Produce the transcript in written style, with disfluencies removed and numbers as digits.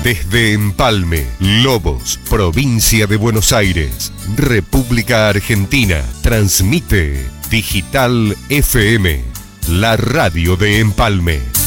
Desde Empalme, Lobos, provincia de Buenos Aires, República Argentina, transmite Digital FM, la radio de Empalme.